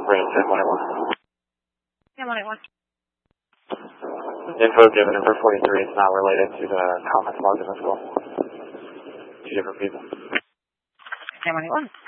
Brandon 181. Yeah, 181. Info given in 43 is not related to the comments logged in this call. Two different people. Yeah, 181.